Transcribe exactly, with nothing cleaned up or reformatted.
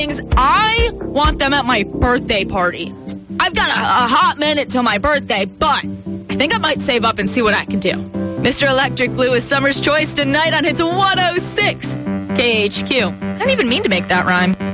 I want them at my birthday party. I've got a, a hot minute till my birthday, but I think I might save up and see what I can do. Mister Electric Blue is Summer's Choice tonight on Hits one oh six K H Q. I didn't even mean to make that rhyme.